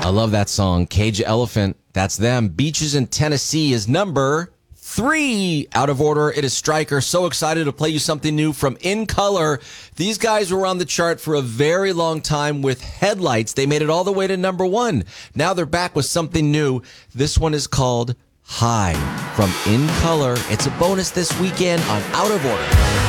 I love that song. Cage Elephant, that's them. Beaches in Tennessee is number 3. Out of order, it is Stryker. So excited to play you something new from In Color. These guys were on the chart for a very long time with Headlights. They made it all the way to number 1. Now they're back with something new. This one is called High from In Color. It's a bonus this weekend on Out of Order.